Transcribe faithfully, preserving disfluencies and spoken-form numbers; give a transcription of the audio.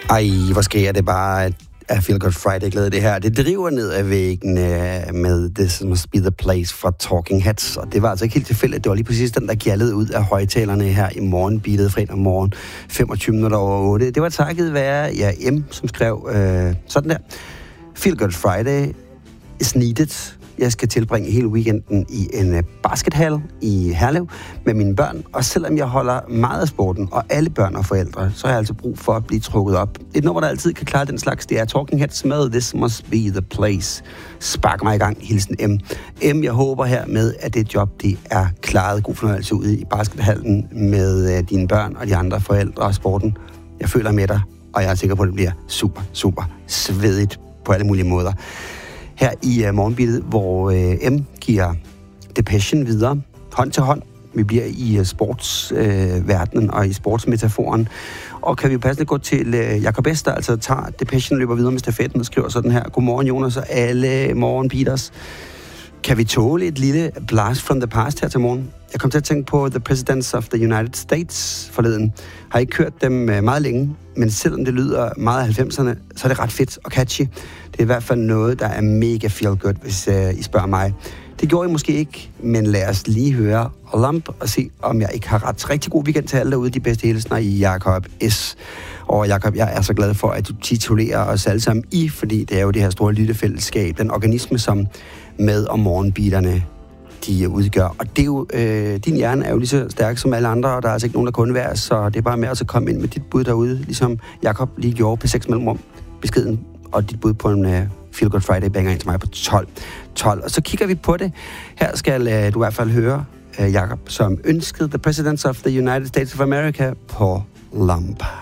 Ej, hvor sker det bare, at Feel Good Friday glæder det her. Det driver ned ad væggen med This Must Be The Place fra Talking Heads. Og det var altså ikke helt tilfældigt. Det var lige præcis den, der gjaldede ud af højtalerne her i morgenbeatet fredag morgen, femogtyve minutter over otte. Det var takket være, ja, M, som skrev øh, sådan der. Feel Good Friday is needed. Jeg skal tilbringe hele weekenden i en baskethal i Herlev med mine børn, og selvom jeg holder meget af sporten, og alle børn og forældre, så har jeg altså brug for at blive trukket op. Et nummer, der altid kan klare den slags, det er Talking Heads med This Must Be The Place. Spark mig i gang, hilsen M. M, jeg håber her med, at det job, det er klaret. God fornøjelse ude i baskethallen med uh, dine børn og de andre forældre og sporten. Jeg føler med dig, og jeg er sikker på, at det bliver super, super svedigt på alle mulige måder. Her i uh, morgenbilledet, hvor uh, M giver Depechen videre, hånd til hånd. Vi bliver i uh, sportsverdenen uh, og i sportsmetaforen. Og kan vi jo passende gå til uh, Jakob S., der altså tager Depechen, løber videre med stafetten og skriver sådan her. Godmorgen, Jonas, og alle morgen, Peters. Kan vi tåle et lille blast from the past her til morgen? Jeg kom til at tænke på The Presidents of the United States forleden. Har ikke hørt dem uh, meget længe, men selvom det lyder meget af halvfemserne, så er det ret fedt og catchy. Det er i hvert fald noget, der er mega feel good, hvis uh, I spørger mig. Det gjorde I måske ikke, men lad os lige høre Lump og se, om jeg ikke har ret. Rigtig god weekend til alle derude. De bedste hilsner i Jakob S. Og Jakob, jeg er så glad for, at du titulerer os alle sammen I, fordi det er jo det her store lyttefællesskab, den organisme, som med- og morgenbeaterne de udgør. Og det er jo, øh, din hjerne er jo lige så stærk som alle andre, og der er altså ikke nogen, der kun være, så det er bare med at komme ind med dit bud derude, ligesom Jakob lige gjorde på seks mellemrum beskeden, og dit bud på en uh, Feel Good Friday banger ind til mig på tolv. tolv. Og så kigger vi på det. Her skal uh, du i hvert fald høre uh, Jakob, som ønskede The Presidents of the United States of America på Lump.